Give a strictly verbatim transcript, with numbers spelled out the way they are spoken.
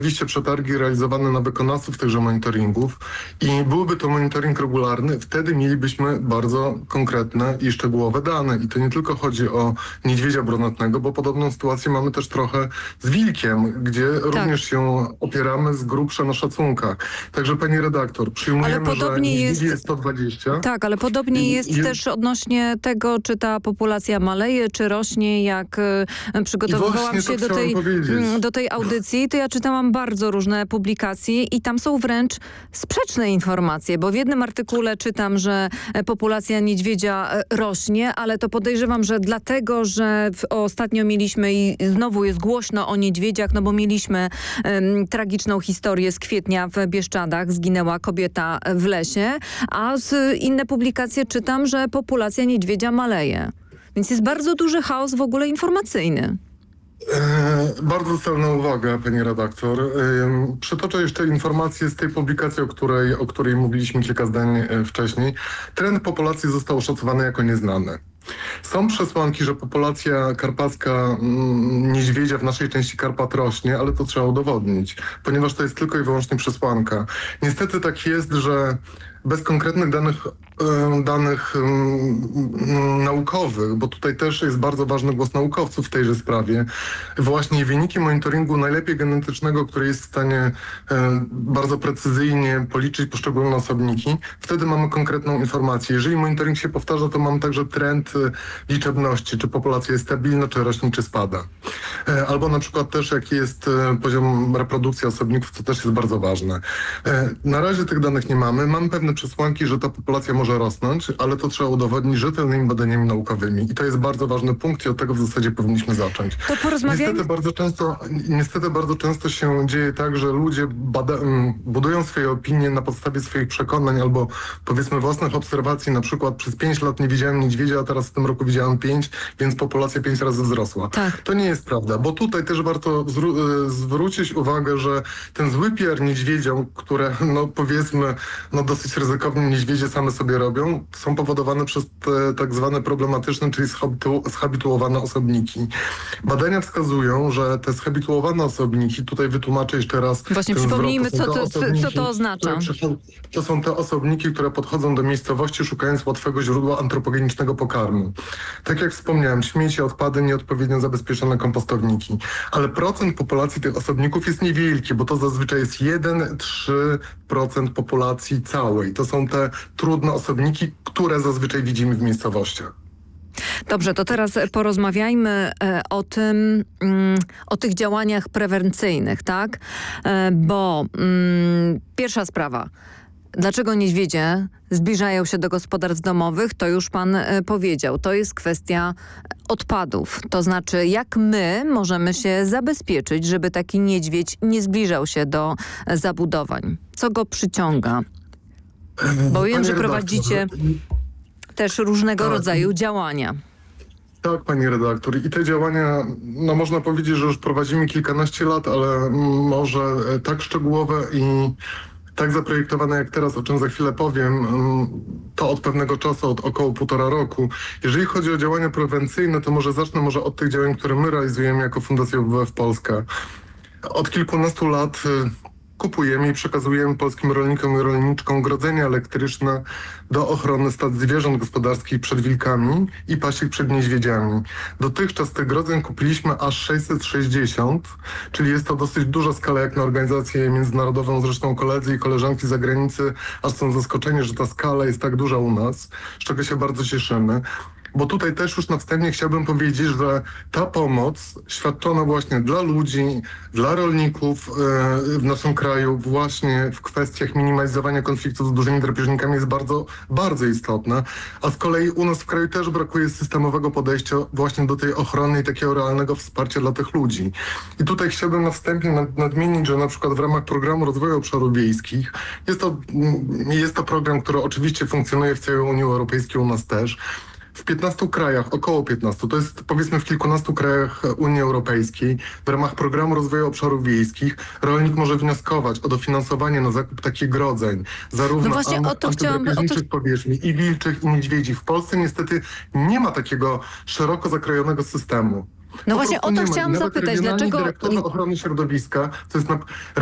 Oczywiście przetargi realizowane na wykonawców tychże monitoringów i byłby to monitoring regularny, wtedy mielibyśmy bardzo konkretne i szczegółowe dane. I to nie tylko chodzi o niedźwiedzia brunatnego, bo podobną sytuację mamy też trochę z wilkiem, gdzie tak. również się opieramy z grubsza na szacunkach. Także pani redaktor, przyjmujemy, ale podobnie że jest, jest sto dwadzieścia. Tak, ale podobnie I, jest i, też odnośnie tego, czy ta populacja maleje, czy rośnie, jak y, przygotowywałam się do tej, do tej audycji, to ja czytałam bardzo różne publikacje i tam są wręcz sprzeczne informacje, bo w jednym artykule czytam, że populacja niedźwiedzia rośnie, ale to podejrzewam, że dlatego, że ostatnio mieliśmy i znowu jest głośno o niedźwiedziach, no bo mieliśmy um, tragiczną historię z kwietnia w Bieszczadach, zginęła kobieta w lesie, a z inne publikacje czytam, że populacja niedźwiedzia maleje. Więc jest bardzo duży chaos w ogóle informacyjny. E, bardzo celna uwaga, pani redaktor. E, przytoczę jeszcze informację z tej publikacji, o której, o której mówiliśmy kilka zdań e, wcześniej. Trend populacji został oszacowany jako nieznany. Są przesłanki, że populacja karpacka mm, niedźwiedzia w naszej części Karpat rośnie, ale to trzeba udowodnić, ponieważ to jest tylko i wyłącznie przesłanka. Niestety tak jest, że bez konkretnych danych, danych um, naukowych, bo tutaj też jest bardzo ważny głos naukowców w tejże sprawie, właśnie wyniki monitoringu najlepiej genetycznego, który jest w stanie um, bardzo precyzyjnie policzyć poszczególne osobniki, wtedy mamy konkretną informację. Jeżeli monitoring się powtarza, to mamy także trend liczebności, czy populacja jest stabilna, czy rośnie, czy spada. Albo na przykład też jaki jest poziom reprodukcji osobników, co też jest bardzo ważne. Na razie tych danych nie mamy. Mamy pewne przesłanki, że ta populacja może rosnąć, ale to trzeba udowodnić rzetelnymi badaniami naukowymi. I to jest bardzo ważny punkt i od tego w zasadzie powinniśmy zacząć. To porozmawiajmy. Niestety bardzo często, niestety bardzo często się dzieje tak, że ludzie bada, budują swoje opinie na podstawie swoich przekonań albo powiedzmy własnych obserwacji. Na przykład przez pięć lat nie widziałem niedźwiedzia, a teraz w tym roku widziałem pięć, więc populacja pięć razy wzrosła. Tak. To nie jest prawda, bo tutaj też warto zwrócić uwagę, że ten zły P R niedźwiedziom, które no powiedzmy no dosyć ryzykownie niedźwiedzie same sobie robią, są powodowane przez te tak zwane problematyczne, czyli schabitu, schabituowane osobniki. Badania wskazują, że te schabituowane osobniki, tutaj wytłumaczę jeszcze raz. Właśnie przypomnijmy, zwrot, to co, to, co to oznacza. To są te osobniki, które podchodzą do miejscowości, szukając łatwego źródła antropogenicznego pokarmu. Tak jak wspomniałem, śmieci, odpady, nieodpowiednio zabezpieczone kompostowniki. Ale procent populacji tych osobników jest niewielki, bo to zazwyczaj jest jeden do trzech procent populacji całej. To są te trudne osobniki, które zazwyczaj widzimy w miejscowościach. Dobrze, to teraz porozmawiajmy o tym, o tych działaniach prewencyjnych, tak? Bo mm, pierwsza sprawa. Dlaczego niedźwiedzie zbliżają się do gospodarstw domowych, to już pan y, powiedział. To jest kwestia odpadów. To znaczy, jak my możemy się zabezpieczyć, żeby taki niedźwiedź nie zbliżał się do zabudowań? Co go przyciąga? Bo wiem, że prowadzicie też różnego rodzaju działania. Tak, pani redaktor. I te działania, no można powiedzieć, że już prowadzimy kilkanaście lat, ale może tak szczegółowe i tak zaprojektowane jak teraz, o czym za chwilę powiem, to od pewnego czasu, od około półtora roku. Jeżeli chodzi o działania prewencyjne, to może zacznę może od tych działań, które my realizujemy jako Fundacja W W F Polska. Od kilkunastu lat kupujemy i przekazujemy polskim rolnikom i rolniczkom ogrodzenia elektryczne do ochrony stad zwierząt gospodarskich przed wilkami i pasiek przed niedźwiedziami. Dotychczas tych grodzeń kupiliśmy aż sześćset sześćdziesiąt, czyli jest to dosyć duża skala jak na organizację międzynarodową. Zresztą koledzy i koleżanki z zagranicy aż są zaskoczeni, że ta skala jest tak duża u nas, z czego się bardzo cieszymy. Bo tutaj też już na wstępie chciałbym powiedzieć, że ta pomoc świadczona właśnie dla ludzi, dla rolników yy, w naszym kraju właśnie w kwestiach minimalizowania konfliktów z dużymi drapieżnikami jest bardzo, bardzo istotna. A z kolei u nas w kraju też brakuje systemowego podejścia właśnie do tej ochrony i takiego realnego wsparcia dla tych ludzi. I tutaj chciałbym na wstępie nad, nadmienić, że na przykład w ramach Programu Rozwoju Obszarów Wiejskich jest to, jest to program, który oczywiście funkcjonuje w całej Unii Europejskiej, u nas też. W piętnastu krajach, około piętnastu, to jest powiedzmy w kilkunastu krajach Unii Europejskiej, w ramach Programu Rozwoju Obszarów Wiejskich rolnik może wnioskować o dofinansowanie na zakup takich grodzeń, zarówno no właśnie, o to chciałam, o to... powierzchni i wilczych i niedźwiedzich. W Polsce niestety nie ma takiego szeroko zakrojonego systemu. No Po właśnie prostu o to nie ma. I chciałam nawet zapytać, regionalni dlaczego... dyrektorzy ochrony środowiska, to jest na,